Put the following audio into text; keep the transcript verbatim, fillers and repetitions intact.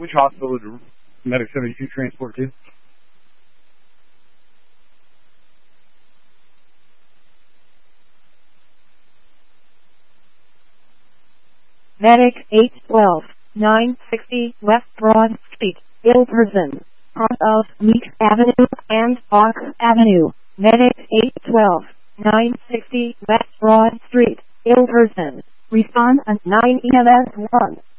Which hospital did Medic seventy-two transport to? Medic eight twelve, nine sixty West Broad Street, Ilverston, cross of Meek Avenue and Fox Avenue. Medic eight twelve, nine sixty West Broad Street, Ilverston. Respond at nine E M S one.